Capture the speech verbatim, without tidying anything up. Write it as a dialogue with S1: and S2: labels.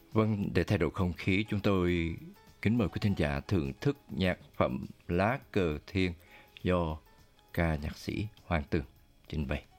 S1: Vâng, để thay đổi không khí, chúng tôi kính mời quý thính giả thưởng thức nhạc phẩm Lá Cờ Thiên do ca nhạc sĩ Hoàng Tường trình bày.